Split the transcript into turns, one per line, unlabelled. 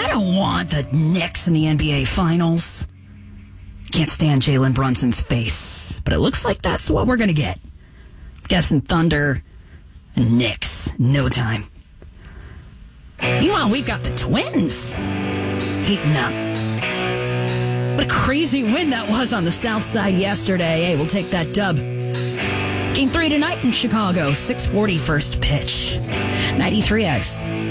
don't want the Knicks in the NBA Finals. Can't stand Jalen Brunson's face. But it looks like that's what we're going to get. I'm guessing Thunder and Knicks. No time. Meanwhile, we've got the Twins heating up. What a crazy win that was on the South Side yesterday. Hey, we'll take that dub. Game 3 tonight in Chicago. 6:40 first pitch. 93X.